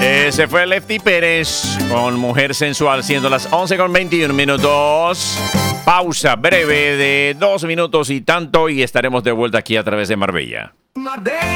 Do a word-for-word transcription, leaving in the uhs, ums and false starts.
Ese fue Lefty Pérez con Mujer Sensual, siendo las once con veintiún minutos. Pausa breve de dos minutos y tanto y estaremos de vuelta aquí a través de Marbella.